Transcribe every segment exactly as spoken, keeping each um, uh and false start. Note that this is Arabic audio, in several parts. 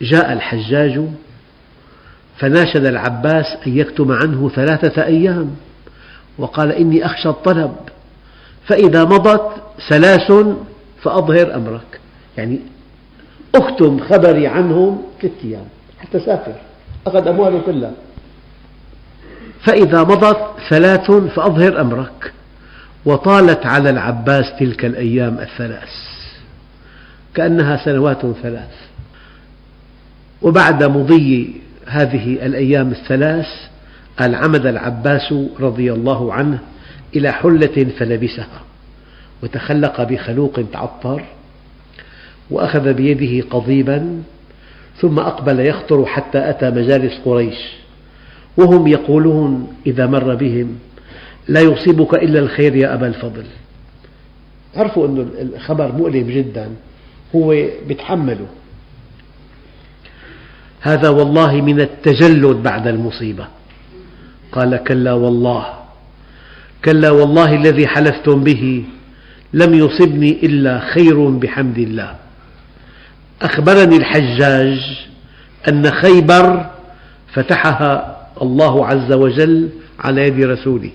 جاء الحجاج فناشد العباس أن يكتم عنه ثلاثة أيام، وقال إني أخشى الطلب، فإذا مضت ثلاث فأظهر أمرك، يعني أكتم خبري عنهم ثلاثة أيام حتى سافر، أخذ أمواله كلها. فإذا مضت ثلاث فأظهر أمرك. وطالت على العباس تلك الأيام الثلاث كأنها سنوات ثلاث. وبعد مضي هذه الأيام الثلاث قال عمد العباس رضي الله عنه إلى حلة فلبسها، وتخلق بخلوق تعطر، وأخذ بيده قضيبا، ثم أقبل يخطر حتى أتى مجالس قريش، وهم يقولون إذا مر بهم لا يصيبك إلا الخير يا أبا الفضل. عرفوا أن الخبر مؤلم جدا، هو يتحمله. هذا والله من التجلد بعد المصيبة. قال كلا والله، كلا والله الذي حلفتم به لم يصبني إلا خير بحمد الله. أخبرني الحجاج أن خيبر فتحها الله عز وجل على يد رسوله،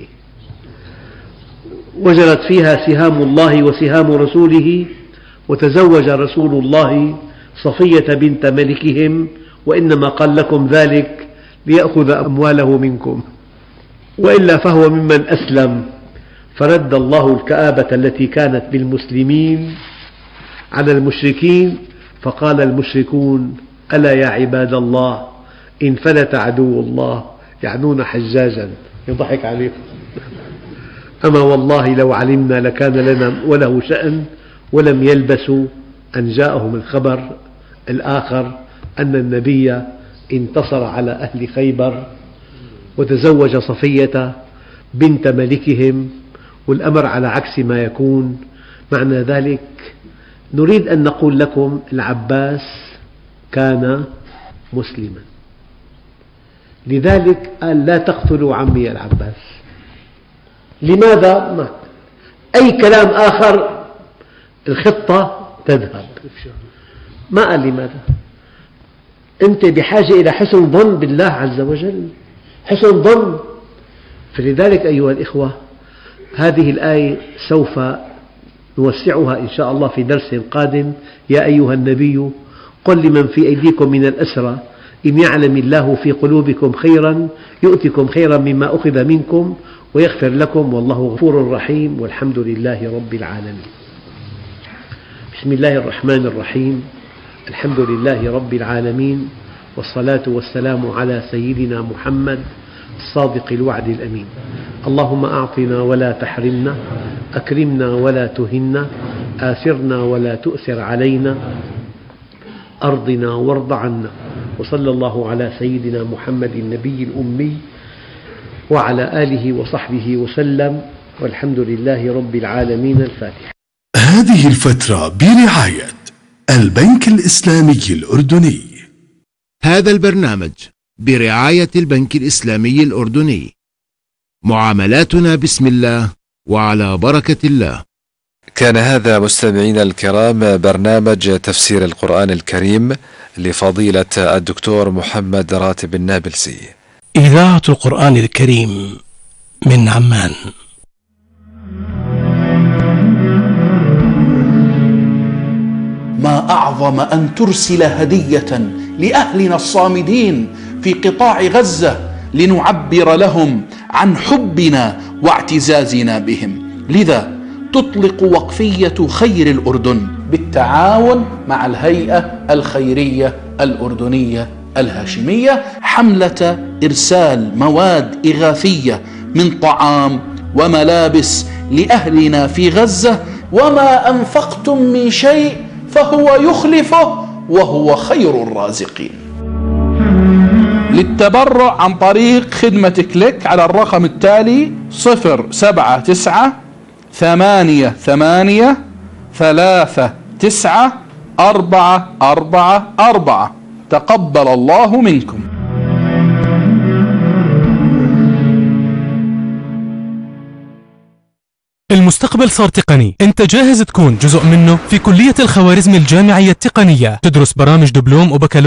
وجرت فيها سهام الله وسهام رسوله، وتزوج رسول الله صفية بنت ملكهم، وإنما قال لكم ذلك ليأخذ أمواله منكم، وإلا فهو ممن أسلم، فرد الله الكآبة التي كانت بالمسلمين على المشركين، فقال المشركون ألا يا عباد الله انفلت عدو الله يعنون حجاجا يضحك عليكم، أما والله لو علمنا لكان لنا وله شأن، ولم يلبثوا أن جاءهم الخبر الآخر أن النبي انتصر على أهل خيبر وتزوج صفية بنت ملكهم، والأمر على عكس ما يكون. معنى ذلك نريد أن نقول لكم العباس كان مسلما، لذلك قال لا تقتلوا عمي العباس. لماذا؟ ما أي كلام آخر الخطة تذهب، ما قال لماذا. أنت بحاجة إلى حسن ظن بالله عز وجل، حسن ظن. فلذلك أيها الإخوة هذه الآية سوف نوسعها إن شاء الله في درس قادم. يا أيها النبي قل لمن في أيديكم من الأسرى إن يعلم الله في قلوبكم خيرا يؤتكم خيرا مما أخذ منكم ويغفر لكم والله غفور رحيم والحمد لله رب العالمين. بسم الله الرحمن الرحيم. الحمد لله رب العالمين، والصلاة والسلام على سيدنا محمد الصادق الوعد الأمين. اللهم أعطنا ولا تحرمنا، أكرمنا ولا تهنا، آثرنا ولا تؤثر علينا، أرضنا وارض عنا. وصلى الله على سيدنا محمد النبي الأمي وعلى آله وصحبه وسلم، والحمد لله رب العالمين. الفاتحة. هذه الفترة برعاية البنك الإسلامي الأردني. هذا البرنامج برعاية البنك الإسلامي الأردني. معاملاتنا بسم الله وعلى بركة الله. كان هذا مستمعينا الكرام برنامج تفسير القرآن الكريم لفضيلة الدكتور محمد راتب النابلسي، إذاعة القرآن الكريم من عمان. ما أعظم أن ترسل هدية لأهلنا الصامدين في قطاع غزة لنعبر لهم عن حبنا واعتزازنا بهم. لذا تطلق وقفية خير الأردن بالتعاون مع الهيئة الخيرية الأردنية الهاشمية حملة إرسال مواد إغاثية من طعام وملابس لأهلنا في غزة. وما أنفقتم من شيء فهو يخلفه وهو خير الرازقين. للتبرع عن طريق خدمة كليك على الرقم التالي صفر سبعة تسعة ثمانية ثمانية ثلاثة تسعة أربعة أربعة أربعة. تقبل الله منكم. المستقبل صار تقني، انت جاهز تكون جزء منه؟ في كلية الخوارزمي الجامعية التقنية تدرس برامج دبلوم وبكالوريوس